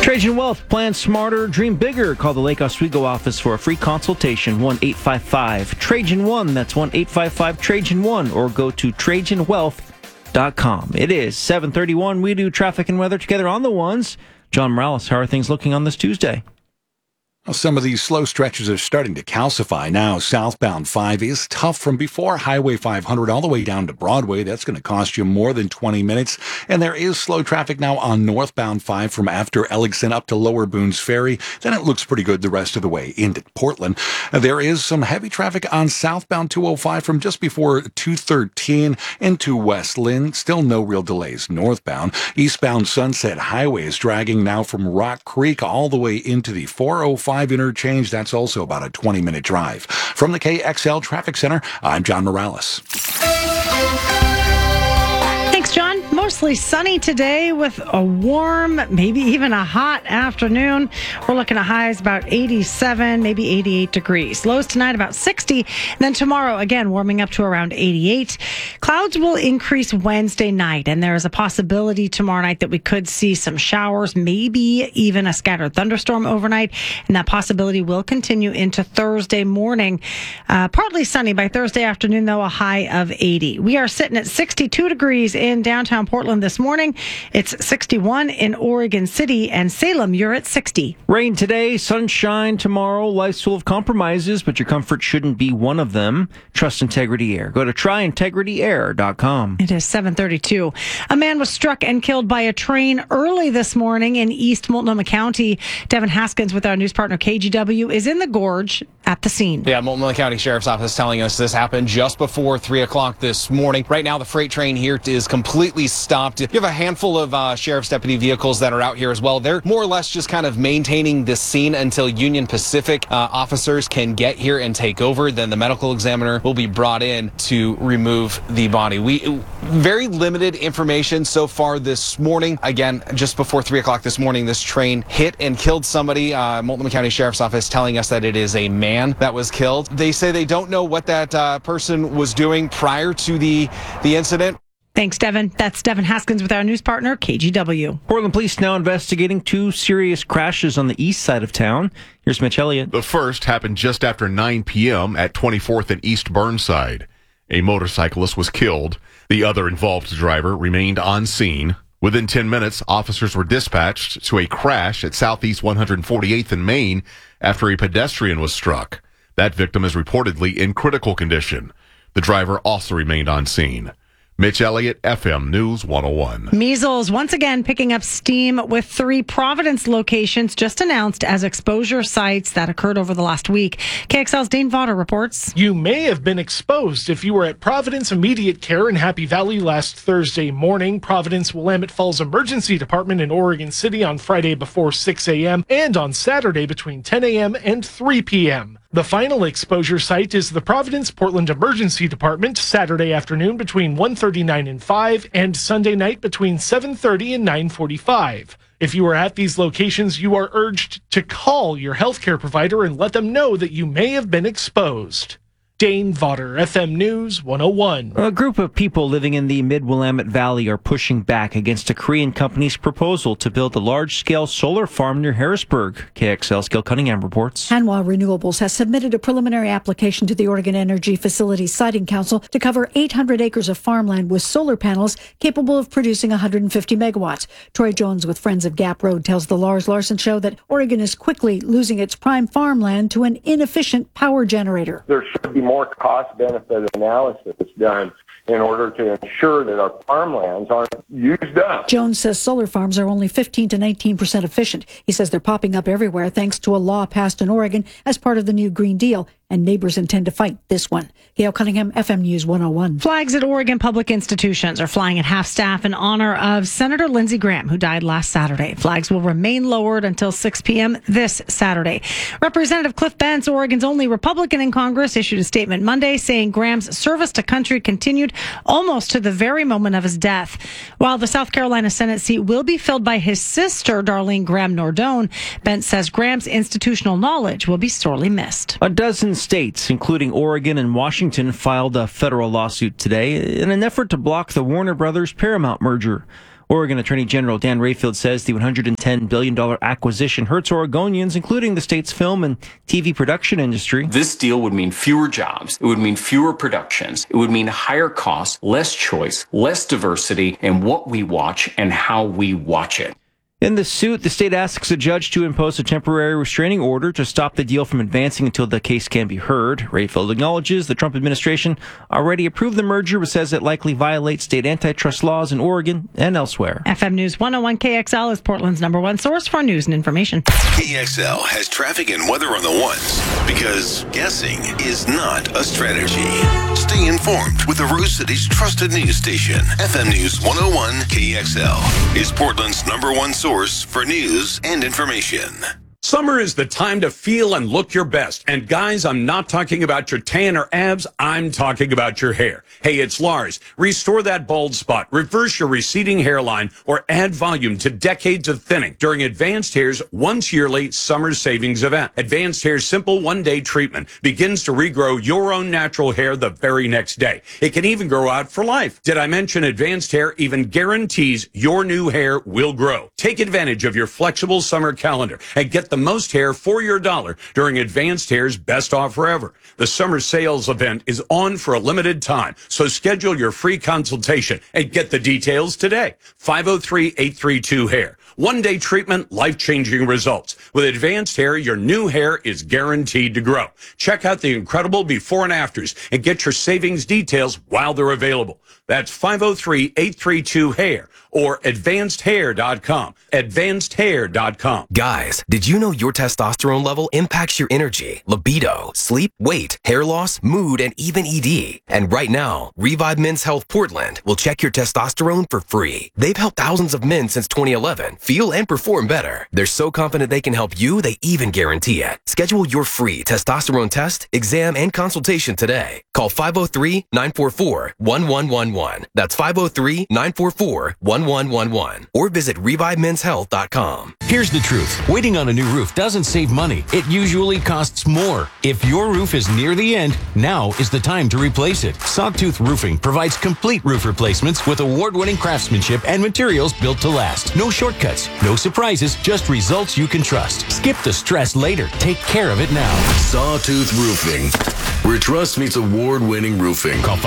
Trajan Wealth. Plan smarter, dream bigger. Call the Lake Oswego office for a free consultation. 1-855-TRAJAN1. That's 1-855-TRAJAN1. Or go to TrajanWealth.com. It is 7:31. We do traffic and weather together on the ones. John Morales, how are things looking on this Tuesday? Well, some of these slow stretches are starting to calcify now. Southbound 5 is tough from before Highway 500 all the way down to Broadway. That's going to cost you more than 20 minutes. And there is slow traffic now on northbound 5 from after Elligson up to Lower Boones Ferry. Then it looks pretty good the rest of the way into Portland. There is some heavy traffic on southbound 205 from just before 213 into West Lynn. Still no real delays northbound. Eastbound Sunset Highway is dragging now from Rock Creek all the way into the 405 interchange. That's also about a 20-minute drive. From the KXL Traffic Center, I'm John Morales. Thanks, John. Mostly sunny today with a warm, maybe even a hot afternoon. We're looking at highs about 87, maybe 88 degrees. Lows tonight about 60. And then tomorrow, again, warming up to around 88. Clouds will increase Wednesday night, and there is a possibility tomorrow night that we could see some showers, maybe even a scattered thunderstorm overnight. And that possibility will continue into Thursday morning. Partly sunny by Thursday afternoon, though, a high of 80. We are sitting at 62 degrees in downtown Portland this morning. It's 61 in Oregon City, and Salem, you're at 60. Rain today, sunshine tomorrow. Life's full of compromises, but your comfort shouldn't be one of them. Trust Integrity Air. Go to tryintegrityair.com. It is 7:32. A man was struck and killed by a train early this morning in East Multnomah County. Devin Haskins with our news partner KGW is in the gorge at the scene. Yeah, Multnomah County Sheriff's Office telling us this happened just before 3 o'clock this morning. Right now, the freight train here is completely stopped. You have a handful of sheriff's deputy vehicles that are out here as well. They're more or less just kind of maintaining this scene until Union Pacific officers can get here and take over. Then the medical examiner will be brought in to remove the body. Very limited information so far this morning. Again, just before 3 o'clock this morning, this train hit and killed somebody. Multnomah County Sheriff's Office telling us that it is a man that was killed. They say they don't know what that person was doing prior to the incident. Thanks, Devin. That's Devin Haskins with our news partner, KGW. Portland police now investigating 2 serious crashes on the east side of town. Here's Mitch Elliott. The first happened just after 9 p.m. at 24th and East Burnside. A motorcyclist was killed. The other involved driver remained on scene. Within 10 minutes, officers were dispatched to a crash at Southeast 148th and Main after a pedestrian was struck. That victim is reportedly in critical condition. The driver also remained on scene. Mitch Elliott, FM News 101. Measles once again picking up steam with 3 Providence locations just announced as exposure sites that occurred over the last week. KXL's Dane Vaughter reports. You may have been exposed if you were at Providence Immediate Care in Happy Valley last Thursday morning, Providence Willamette Falls Emergency Department in Oregon City on Friday before 6 a.m., and on Saturday between 10 a.m. and 3 p.m. The final exposure site is the Providence Portland Emergency Department, Saturday afternoon between 1:39 and 5, and Sunday night between 7:30 and 9:45. If you are at these locations, you are urged to call your healthcare provider and let them know that you may have been exposed. Dane Vaughter, FM News 101. A group of people living in the mid-Willamette Valley are pushing back against a Korean company's proposal to build a large-scale solar farm near Harrisburg. KXL's Gil Cunningham reports. Hanwha Renewables has submitted a preliminary application to the Oregon Energy Facilities Siting Council to cover 800 acres of farmland with solar panels capable of producing 150 megawatts. Troy Jones with Friends of Gap Road tells the Lars Larson Show that Oregon is quickly losing its prime farmland to an inefficient power generator. There should be more cost-benefit analysis done in order to ensure that our farmlands aren't used up. Jones says solar farms are only 15 to 19% efficient. He says they're popping up everywhere thanks to a law passed in Oregon as part of the new Green Deal, and neighbors intend to fight this one. Gail Cunningham, FM News 101. Flags at Oregon public institutions are flying at half-staff in honor of Senator Lindsey Graham, who died last Saturday. Flags will remain lowered until 6 p.m. this Saturday. Representative Cliff Bentz, Oregon's only Republican in Congress, issued a statement Monday saying Graham's service to country continued almost to the very moment of his death. While the South Carolina Senate seat will be filled by his sister, Darlene Graham Nordone, Bentz says Graham's institutional knowledge will be sorely missed. A dozen states, including Oregon and Washington, filed a federal lawsuit today in an effort to block the Warner Brothers Paramount merger. Oregon Attorney General Dan Rayfield says the $110 billion acquisition hurts Oregonians, including the state's film and TV production industry. This deal would mean fewer jobs. It would mean fewer productions. It would mean higher costs, less choice, less diversity in what we watch and how we watch it. In the suit, the state asks a judge to impose a temporary restraining order to stop the deal from advancing until the case can be heard. Rayfield acknowledges the Trump administration already approved the merger, but says it likely violates state antitrust laws in Oregon and elsewhere. FM News 101 KXL is Portland's #1 source for news and information. KXL has traffic and weather on the ones because guessing is not a strategy. Stay informed with the Rose City's trusted news station. FM News 101 KXL is Portland's #1 source for news and information. Summer is the time to feel and look your best. And guys, I'm not talking about your tan or abs. I'm talking about your hair. Hey, it's Lars. Restore that bald spot, reverse your receding hairline, or add volume to decades of thinning during Advanced Hair's once yearly summer savings event. Advanced Hair's simple one-day treatment begins to regrow your own natural hair the very next day. It can even grow out for life. Did I mention Advanced Hair even guarantees your new hair will grow? Take advantage of your flexible summer calendar and get the most hair for your dollar during Advanced Hair's best offer ever. The summer sales event is on for a limited time, so schedule your free consultation and get the details today. 503-832-HAIR. One-day treatment, life-changing results. With Advanced Hair, your new hair is guaranteed to grow. Check out the incredible before and afters and get your savings details while they're available. That's 503-832-HAIR or advancedhair.com. Advancedhair.com. Guys, did you know your testosterone level impacts your energy, libido, sleep, weight, hair loss, mood, and even ED? And right now, Revive Men's Health Portland will check your testosterone for free. They've helped thousands of men since 2011 feel and perform better. They're so confident they can help you, they even guarantee it. Schedule your free testosterone test, exam, and consultation today. Call 503-944-1111. That's 503-944-1111. Or visit ReviveMen'sHealth.com. Here's the truth. Waiting on a new roof doesn't save money. It usually costs more. If your roof is near the end, now is the time to replace it. Sawtooth Roofing provides complete roof replacements with award-winning craftsmanship and materials built to last. No shortcuts, no surprises, just results you can trust. Skip the stress later. Take care of it now. Sawtooth Roofing, where trust meets award-winning roofing. Call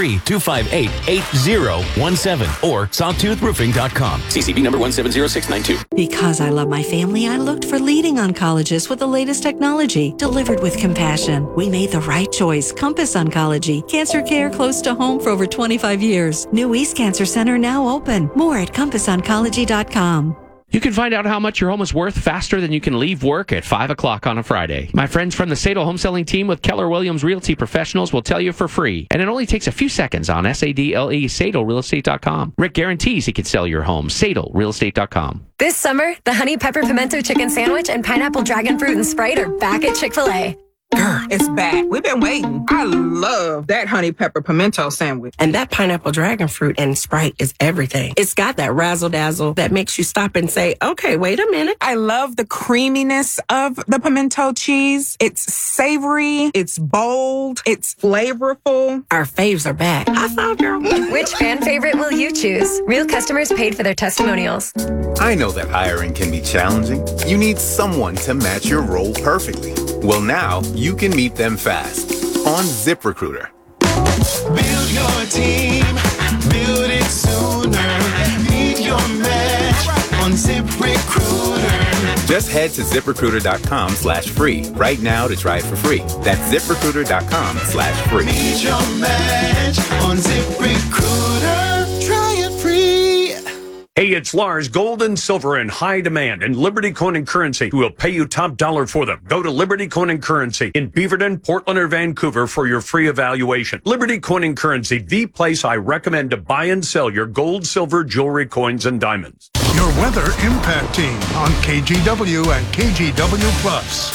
503-258-8017 or sawtoothroofing.com. CCB number 170692. Because I love my family, I looked for leading oncologists with the latest technology, delivered with compassion. We made the right choice. Compass Oncology. Cancer care close to home for over 25 years. New East Cancer Center now open. More at compassoncology.com. You can find out how much your home is worth faster than you can leave work at 5 o'clock on a Friday. My friends from the Sadel Home Selling Team with Keller Williams Realty Professionals will tell you for free. And it only takes a few seconds on SADLE, SadelRealEstate.com. Rick guarantees he can sell your home. SadelRealEstate.com. This summer, the Honey Pepper Pimento Chicken Sandwich and Pineapple Dragon Fruit and Sprite are back at Chick-fil-A. Girl, it's back. We've been waiting. I love that honey pepper pimento sandwich. And that pineapple dragon fruit and Sprite is everything. It's got that razzle dazzle that makes you stop and say, okay, wait a minute. I love the creaminess of the pimento cheese. It's savory. It's bold. It's flavorful. Our faves are back. High five, girl. Which fan favorite will you choose? Real customers paid for their testimonials. I know that hiring can be challenging. You need someone to match your role perfectly. Well, now you can meet them fast on ZipRecruiter. Build your team, build it sooner. Meet your match on ZipRecruiter. Just head to ZipRecruiter.com/free right now to try it for free. That's ZipRecruiter.com/free. Meet your match on ZipRecruiter. Try it free. Hey, it's Lars. Gold and silver in high demand, and Liberty Coin and Currency will pay you top dollar for them. Go to Liberty Coin and Currency in Beaverton, Portland, or Vancouver for your free evaluation. Liberty Coin and Currency, the place I recommend to buy and sell your gold, silver, jewelry, coins, and diamonds. Your weather impact team on KGW and KGW Plus.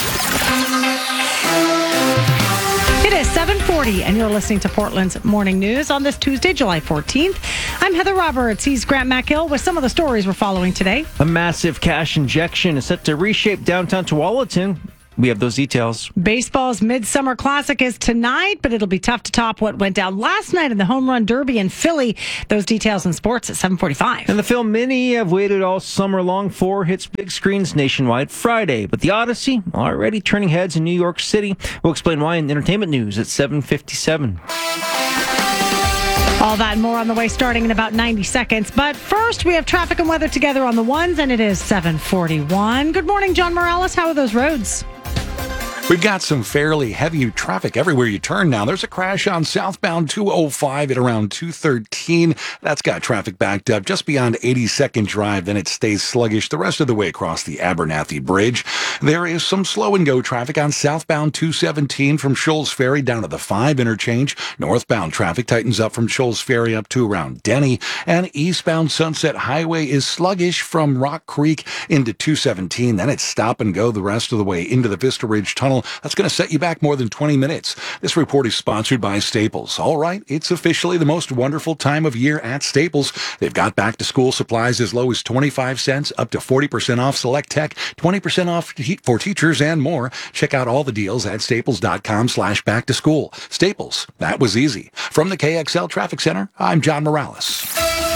It is 7:40, and you're listening to Portland's Morning News on this Tuesday, July 14th. I'm Heather Roberts. He's Grant MacHill with some of the stories we're following today. A massive cash injection is set to reshape downtown Tualatin. We have those details. Baseball's Midsummer Classic is tonight, but it'll be tough to top what went down last night in the Home Run Derby in Philly. Those details in sports at 7:45. And the film many have waited all summer long for hits big screens nationwide Friday. But The Odyssey already turning heads in New York City. We'll explain why in entertainment news at 7:57. All that and more on the way, starting in about 90 seconds. But first, we have traffic and weather together on the ones, and it is 7:41. Good morning, John Morales. How are those roads? We've got some fairly heavy traffic everywhere you turn now. There's a crash on southbound 205 at around 213. That's got traffic backed up just beyond 82nd Drive. Then it stays sluggish the rest of the way across the Abernathy Bridge. There is some slow and go traffic on southbound 217 from Shoals Ferry down to the 5 interchange. Northbound traffic tightens up from Shoals Ferry up to around Denny. And eastbound Sunset Highway is sluggish from Rock Creek into 217. Then it's stop and go the rest of the way into the Vista Ridge Tunnel. That's going to set you back more than 20 minutes. This report is sponsored by Staples. All right, it's officially the most wonderful time of year at Staples. They've got back to school supplies as low as 25 cents, up to 40% off select tech, 20% off for teachers and more. Check out all the deals at staples.com/back to school. Staples, that was easy. From the KXL Traffic Center, I'm John Morales.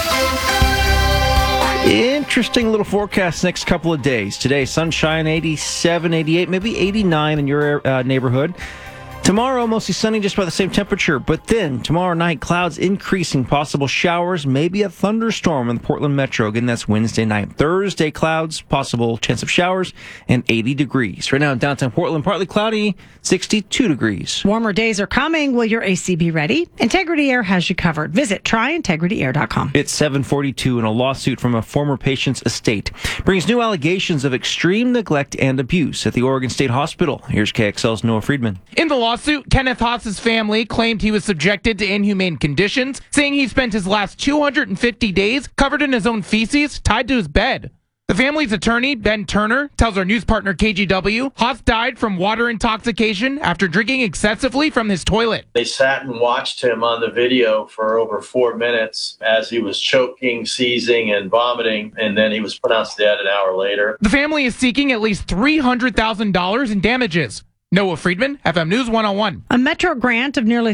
Interesting little forecast next couple of days. Today, sunshine, 87, 88, maybe 89 in your neighborhood. Tomorrow, mostly sunny, just about the same temperature. But then, tomorrow night, clouds increasing, possible showers, maybe a thunderstorm in the Portland metro. Again, that's Wednesday night. Thursday, clouds, possible chance of showers, and 80 degrees. Right now in downtown Portland, partly cloudy, 62 degrees. Warmer days are coming. Will your AC be ready? Integrity Air has you covered. Visit tryintegrityair.com. It's 7:42, and a lawsuit from a former patient's estate brings new allegations of extreme neglect and abuse at the Oregon State Hospital. Here's KXL's Noah Friedman. In the lawsuit, Kenneth Haas's family claimed he was subjected to inhumane conditions, saying he spent his last 250 days covered in his own feces, tied to his bed. The family's attorney, Ben Turner, tells our news partner KGW, Haas died from water intoxication after drinking excessively from his toilet. They sat and watched him on the video for over 4 minutes as he was choking, seizing, and vomiting, and then he was pronounced dead an hour later. The family is seeking at least $300,000 in damages. Noah Friedman, FM News 101. A Metro grant of nearly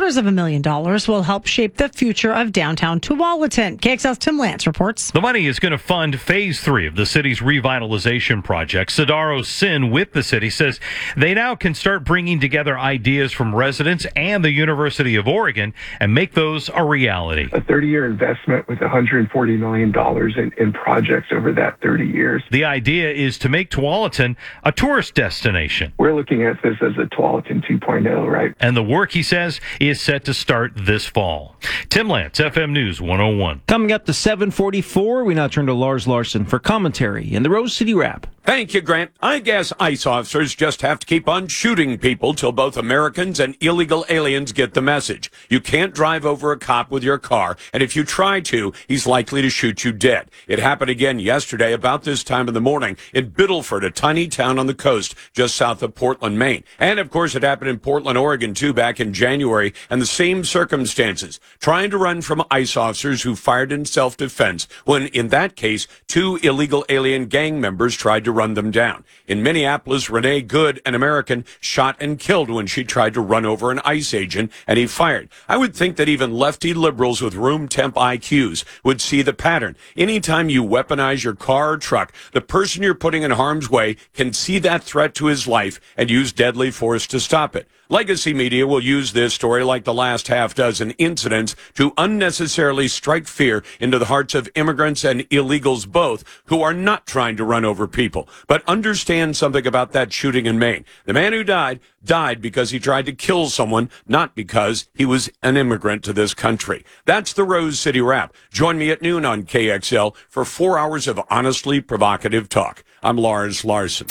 $750,000 will help shape the future of downtown Tualatin. KXL's Tim Lance reports. The money is going to fund Phase 3 of the city's revitalization project. Sidaro Sin with the city says they now can start bringing together ideas from residents and the University of Oregon and make those a reality. A 30-year investment with $140 million in projects over that 30 years. The idea is to make Tualatin a tourist destination. We're looking at this as a Tualatin 2.0, right? And the work, he says, is set to start this fall. Tim Lance, FM News 101. Coming up to 7:44, we now turn to Lars Larson for commentary in the Rose City Wrap. Thank you, Grant. I guess ICE officers just have to keep on shooting people till both Americans and illegal aliens get the message. You can't drive over a cop with your car, and if you try to, he's likely to shoot you dead. It happened again yesterday about this time in the morning in Biddleford, a tiny town on the coast just south of Portland, Maine. And, of course, it happened in Portland, Oregon, too, back in January, and the same circumstances. Trying to run from ICE officers who fired in self-defense when, in that case, 2 illegal alien gang members tried to run them down. In Minneapolis, Renee Good, an American, shot and killed when she tried to run over an ICE agent, and he fired. I would think that even lefty liberals with room temp IQs would see the pattern. Anytime you weaponize your car or truck, the person you're putting in harm's way can see that threat to his life and use deadly force to stop it. Legacy media will use this story, like the last half dozen incidents, to unnecessarily strike fear into the hearts of immigrants and illegals both, who are not trying to run over people. But understand something about that shooting in Maine. The man who died because he tried to kill someone, not because he was an immigrant to this country. That's the Rose City Wrap. Join me at noon on KXL for 4 hours of honestly provocative talk. I'm Lars Larson.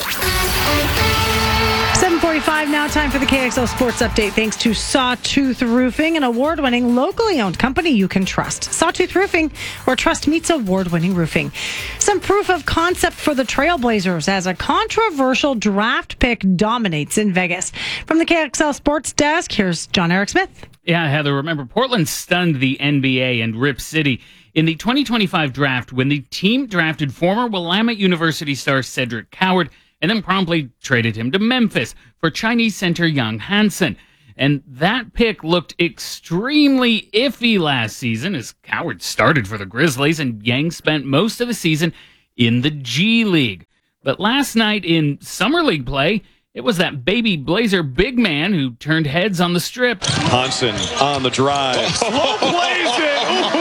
7:45 now, time for the KXL Sports Update. Thanks to Sawtooth Roofing, an award-winning, locally owned company you can trust. Sawtooth Roofing, where trust meets award-winning roofing. Some proof of concept for the Trailblazers as a controversial draft pick dominates in Vegas. From the KXL Sports Desk, here's John Eric Smith. Yeah, Heather, remember, Portland stunned the NBA and Rip City in the 2025 draft when the team drafted former Willamette University star Cedric Coward and then promptly traded him to Memphis for Chinese center Young Hansen. And that pick looked extremely iffy last season as Coward started for the Grizzlies and Yang spent most of the season in the G League. But last night in Summer League play, it was that baby Blazer big man who turned heads on the Strip. Hansen on the drive. Slow blazing.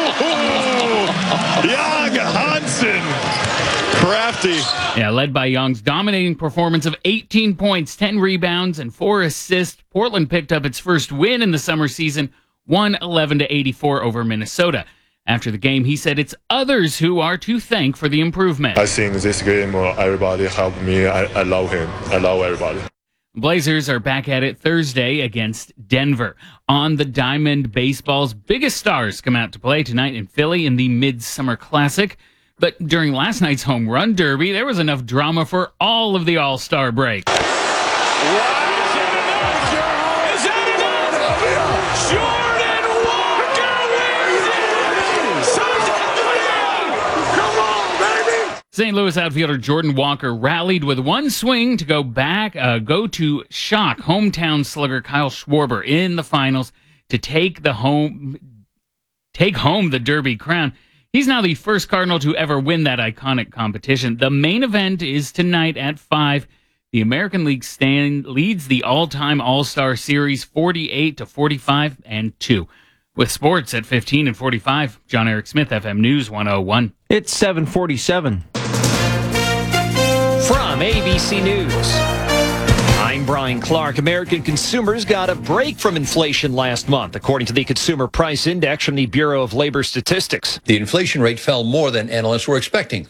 Young Hansen. Crafty. Yeah, led by Young's dominating performance of 18 points, 10 rebounds, and 4 assists, Portland picked up its first win in the summer season, 111-84 over Minnesota. After the game, he said it's others who are to thank for the improvement. I think this game, everybody helped me. I love him. I love everybody. Blazers are back at it Thursday against Denver. On the diamond, baseball's biggest stars come out to play tonight in Philly in the Midsummer Classic. But during last night's home run derby, there was enough drama for all of the All-Star break. St. Louis outfielder Jordan Walker rallied with one swing to go to shock hometown slugger Kyle Schwarber in the finals to take home the Derby crown. He's now the first Cardinal to ever win that iconic competition. The main event is tonight at 5. The American League leads the all-time All-Star Series 48-45-2. With sports at 15 and 45, John Eric Smith, FM News 101. It's 7:47. From ABC News, I'm Brian Clark. American consumers got a break from inflation last month, according to the Consumer Price Index from the Bureau of Labor Statistics. The inflation rate fell more than analysts were expecting,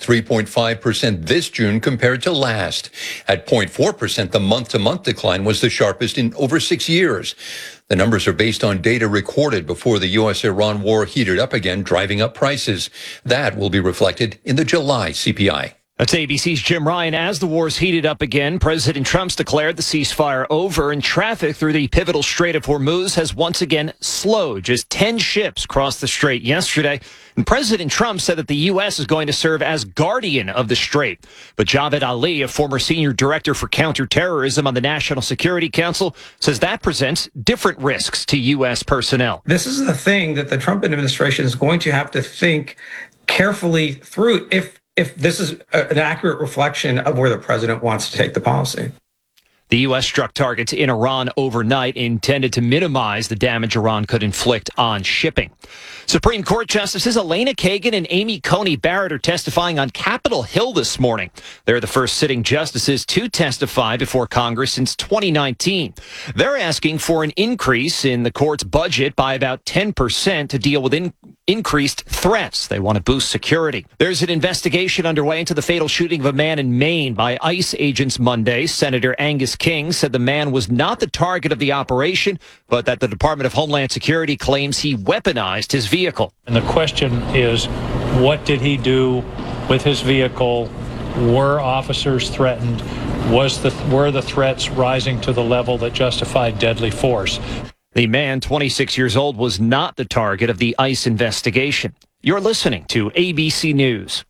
3.5% this June compared to last. At 0.4%, the month-to-month decline was the sharpest in over 6 years. The numbers are based on data recorded before the U.S.-Iran war heated up again, driving up prices. That will be reflected in the July CPI. That's ABC's Jim Ryan. As the wars heated up again, President Trump's declared the ceasefire over, and traffic through the pivotal Strait of Hormuz has once again slowed. Just 10 ships crossed the strait yesterday. And President Trump said that the U.S. is going to serve as guardian of the strait. But Javed Ali, a former senior director for counterterrorism on the National Security Council, says that presents different risks to U.S. personnel. This is the thing that the Trump administration is going to have to think carefully through if this is an accurate reflection of where the president wants to take the policy. The U.S. struck targets in Iran overnight intended to minimize the damage Iran could inflict on shipping. Supreme Court Justices Elena Kagan and Amy Coney Barrett are testifying on Capitol Hill this morning. They're the first sitting justices to testify before Congress since 2019. They're asking for an increase in the court's budget by about 10% to deal with increased threats. They want to boost security. There's an investigation underway into the fatal shooting of a man in Maine by ICE agents Monday. Senator Angus King said the man was not the target of the operation, but that the Department of Homeland Security claims he weaponized his vehicle. And the question is, what did he do with his vehicle? Were officers threatened? Were the threats rising to the level that justified deadly force? The man, 26 years old, was not the target of the ICE investigation. You're listening to ABC News.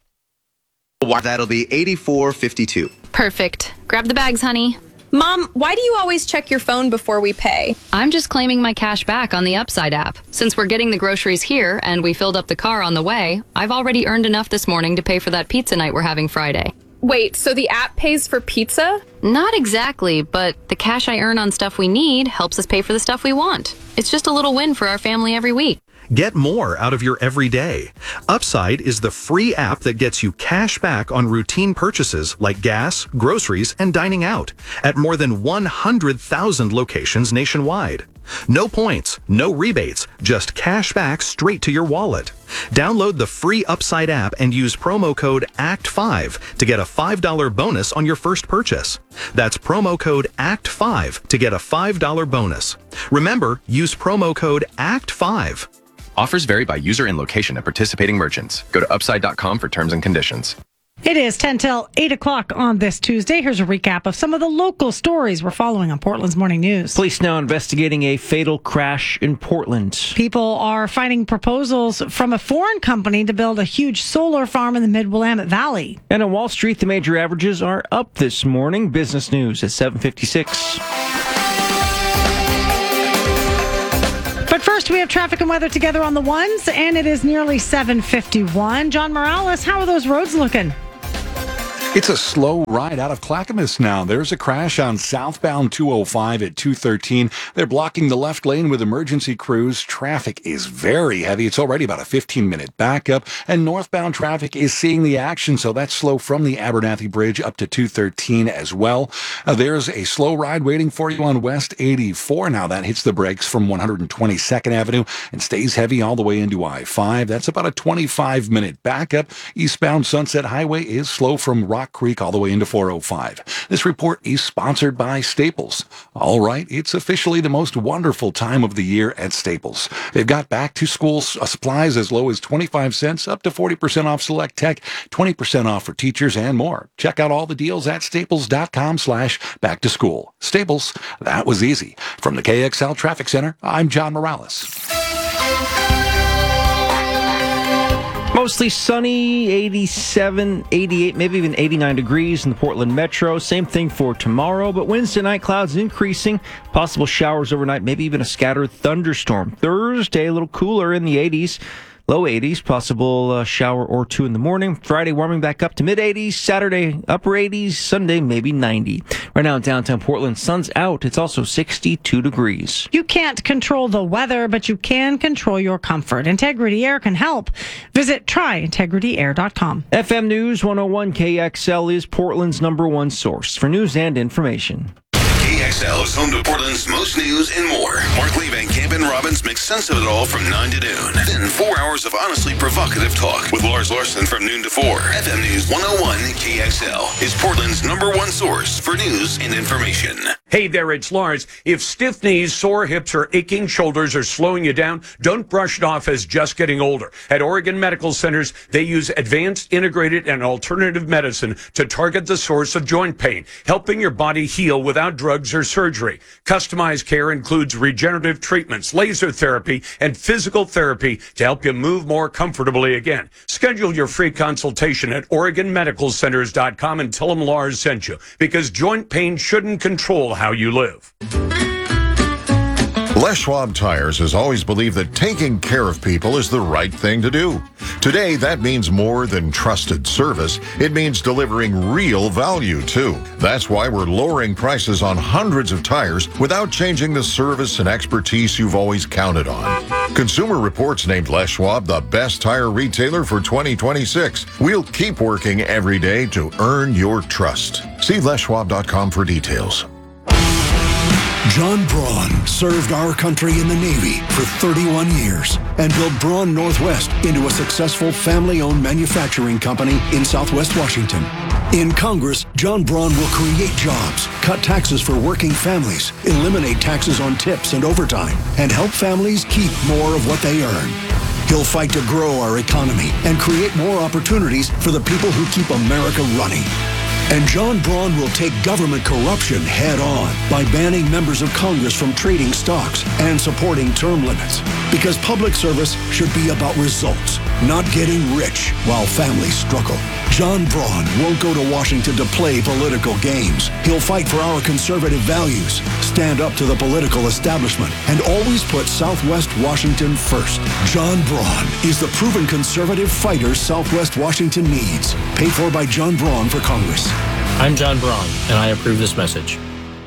That'll be 84.52. Perfect. Grab the bags, honey. Mom, why do you always check your phone before we pay? I'm just claiming my cash back on the Upside app. Since we're getting the groceries here and we filled up the car on the way, I've already earned enough this morning to pay for that pizza night we're having Friday. Wait, so the app pays for pizza? Not exactly, but the cash I earn on stuff we need helps us pay for the stuff we want. It's just a little win for our family every week. Get more out of your everyday. Upside is the free app that gets you cash back on routine purchases like gas, groceries, and dining out at more than 100,000 locations nationwide. No points, no rebates, just cash back straight to your wallet. Download the free Upside app and use promo code ACT5 to get a $5 bonus on your first purchase. That's promo code ACT5 to get a $5 bonus. Remember, use promo code ACT5. Offers vary by user and location at participating merchants. Go to upside.com for terms and conditions. It is 10 till 8 o'clock on this Tuesday. Here's a recap of some of the local stories we're following on Portland's Morning News. Police now investigating a fatal crash in Portland. People are finding proposals from a foreign company to build a huge solar farm in the Mid-Willamette Valley. And on Wall Street, the major averages are up this morning. Business News at 7:56. But first, we have traffic and weather together on the ones, and it is nearly 7:51. John Morales, how are those roads looking? It's a slow ride out of Clackamas now. There's a crash on southbound 205 at 213. They're blocking the left lane with emergency crews. Traffic is very heavy. It's already about a 15-minute backup. And northbound traffic is seeing the action, so that's slow from the Abernathy Bridge up to 213 as well. There's a slow ride waiting for you on West 84. Now that hits the brakes from 122nd Avenue and stays heavy all the way into I-5. That's about a 25-minute backup. Eastbound Sunset Highway is slow from Rock Creek all the way into 405. This report is sponsored by Staples. All right, it's officially the most wonderful time of the year at Staples. They've got back-to-school supplies as low as 25 cents, up to 40% off select tech, 20% off for teachers, and more. Check out all the deals at staples.com/back-to-school. Staples, that was easy. From the KXL Traffic Center, I'm John Morales. Mostly sunny, 87, 88, maybe even 89 degrees in the Portland metro. Same thing for tomorrow, but Wednesday night clouds increasing. Possible showers overnight, maybe even a scattered thunderstorm. Thursday, a little cooler in the 80s. Low 80s, possible shower or two in the morning. Friday, warming back up to mid-80s. Saturday, upper 80s. Sunday, maybe 90. Right now in downtown Portland, sun's out. It's also 62 degrees. You can't control the weather, but you can control your comfort. Integrity Air can help. Visit tryintegrityair.com. FM News 101 KXL is Portland's #1 source for news and information. KXL is home to Portland's most news and more. Mark Lee, Van Camp, and Robbins make sense of it all from 9 to noon. Then 4 hours of honestly provocative talk with Lars Larson from noon to 4. FM News 101 KXL is Portland's #1 source for news and information. Hey there, it's Lars. If stiff knees, sore hips, or aching shoulders are slowing you down, don't brush it off as just getting older. At Oregon Medical Centers, they use advanced, integrated, and alternative medicine to target the source of joint pain, helping your body heal without drugs or surgery. Customized care includes regenerative treatments, laser therapy, and physical therapy to help you move more comfortably again. Schedule your free consultation at OregonMedicalCenters.com and tell them Lars sent you, because joint pain shouldn't control how you live. Les Schwab Tires has always believed that taking care of people is the right thing to do. Today, that means more than trusted service. It means delivering real value, too. That's why we're lowering prices on hundreds of tires without changing the service and expertise you've always counted on. Consumer Reports named Les Schwab the best tire retailer for 2026. We'll keep working every day to earn your trust. See leschwab.com for details. John Braun served our country in the Navy for 31 years and built Braun Northwest into a successful family-owned manufacturing company in Southwest Washington. In Congress, John Braun will create jobs, cut taxes for working families, eliminate taxes on tips and overtime, and help families keep more of what they earn. He'll fight to grow our economy and create more opportunities for the people who keep America running. And John Braun will take government corruption head on by banning members of Congress from trading stocks and supporting term limits. Because public service should be about results, not getting rich while families struggle. John Braun won't go to Washington to play political games. He'll fight for our conservative values, stand up to the political establishment, and always put Southwest Washington first. John Braun is the proven conservative fighter Southwest Washington needs. Paid for by John Braun for Congress. I'm John Braun, and I approve this message.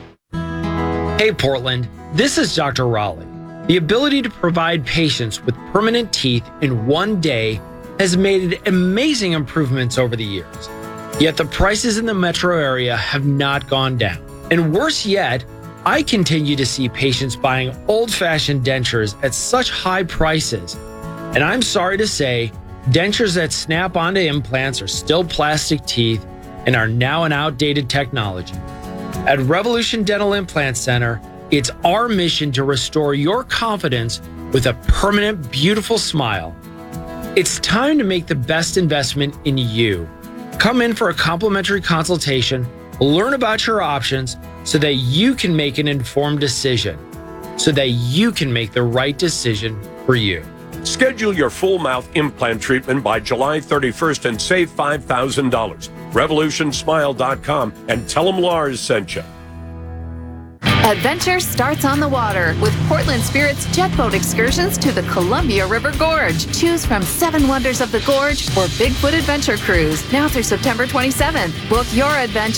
Hey, Portland. This is Dr. Raleigh. The ability to provide patients with permanent teeth in one day has made amazing improvements over the years. Yet the prices in the metro area have not gone down. And worse yet, I continue to see patients buying old-fashioned dentures at such high prices. And I'm sorry to say, dentures that snap onto implants are still plastic teeth and are now an outdated technology. At Revolution Dental Implant Center, it's our mission to restore your confidence with a permanent, beautiful smile. It's time to make the best investment in you. Come in for a complimentary consultation, learn about your options so that you can make an informed decision, so that you can make the right decision for you. Schedule your full mouth implant treatment by July 31st and save $5,000. RevolutionSmile.com and tell them Lars sent you. Adventure starts on the water with Portland Spirit's jet boat excursions to the Columbia River Gorge. Choose from 7 Wonders of the Gorge or Bigfoot Adventure Cruise now through September 27th. Book your adventure